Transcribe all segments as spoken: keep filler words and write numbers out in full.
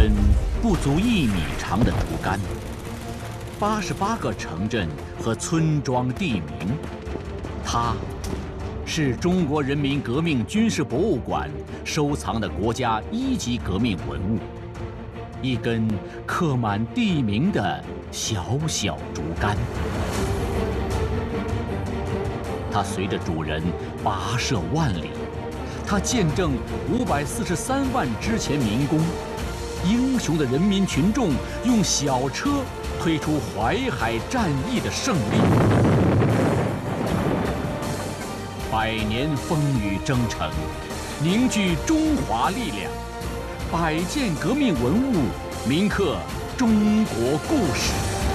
根不足一米长的竹竿，八十八个城镇和村庄地名。它是中国人民革命军事博物馆收藏的国家一级革命文物，一根刻满地名的小小竹竿。它随着主人跋涉万里，它见证五百四十三万之前民工，英雄的人民群众用小车推出淮海战役的胜利。百年风雨征程，凝聚中华力量，百件革命文物铭刻中国故事。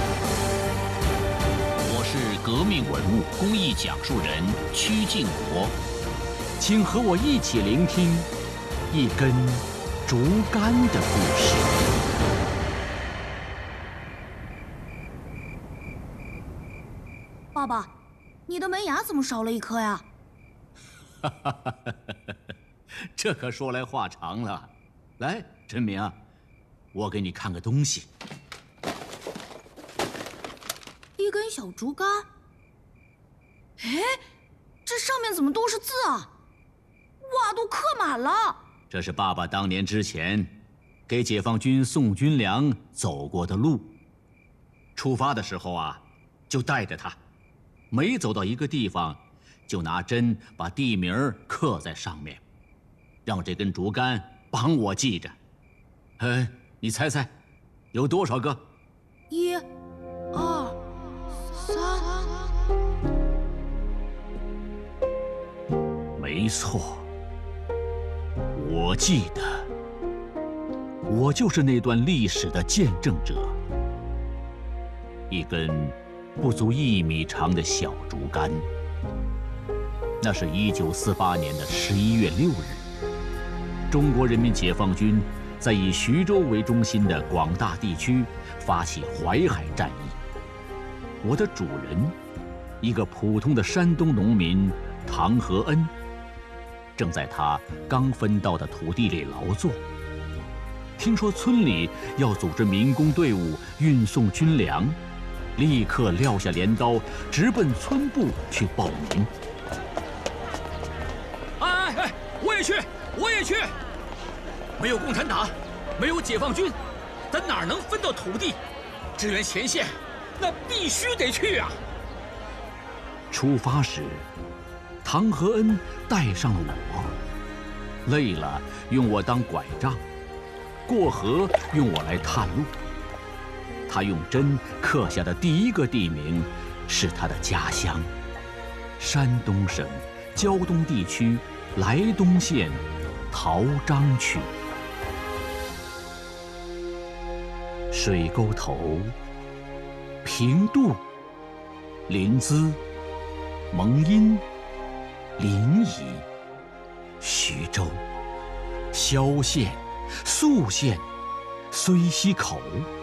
我是革命文物公益讲述人曲靖国，请和我一起聆听一根竹竿的故事。 爸爸，你的门牙怎么少了一颗呀？ 哈哈哈哈哈！这可说来话长了。来，陈明啊，我给你看个东西。 一根小竹竿。哎，这上面怎么都是字啊？哇，都刻满了。 这是爸爸当年之前给解放军送军粮走过的路。出发的时候啊，就带着它，每走到一个地方，就拿针把地名刻在上面，让这根竹竿帮我记着。哎，你猜猜，有多少个？ 一、二、三。 没错，我记得，我就是那段历史的见证者。一根不足一米长的小竹竿。那是一九四八年的十一月六日，中国人民解放军在以徐州为中心的广大地区发起淮海战役。我的主人，一个普通的山东农民唐和恩，正在他刚分到的土地里劳作。听说村里要组织民工队伍运送军粮，立刻撂下镰刀，直奔村部去报名。哎哎，我也去，我也去！没有共产党，没有解放军，咱哪能分到土地？支援前线，那必须得去啊！出发时，唐和恩带上了我，累了用我当拐杖，过河用我来探路。他用针刻下的第一个地名是他的家乡——山东省胶东地区莱东县陶章区。水沟头、平度、临淄、蒙阴、临沂、徐州、萧县、宿县、睢溪口。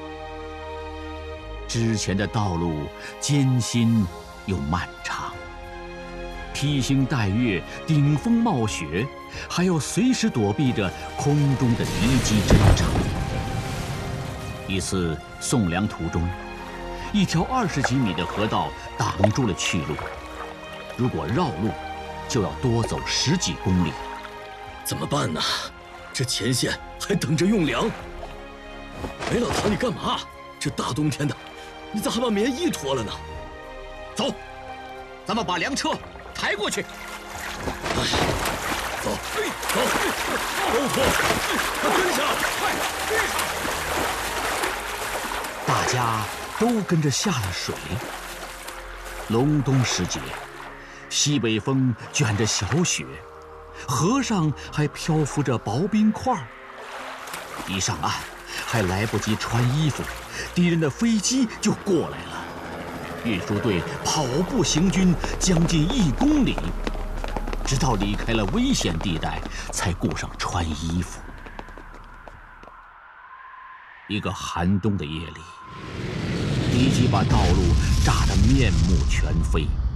之前的道路艰辛又漫长，披星戴月，顶风冒雪，还要随时躲避着空中的敌机侦察。一次送粮途中，一条二十几米的河道挡住了去路，如果绕路，就要多走十几公里。 怎么办呢？这前线还等着用粮。梅老唐，你干嘛？这大冬天的，你咋还把棉衣脱了呢？ 走，咱们把粮车抬过去。 哎，走，走，都脱，快跟上，快跟上！ 大家都跟着下了水。隆冬时节，西北风卷着小雪，河上还漂浮着薄冰块。一上岸，还来不及穿衣服，敌人的飞机就过来了。运输队跑步行军将近一公里，直到离开了危险地带，才顾上穿衣服。一个寒冬的夜里，敌机把道路炸得面目全非。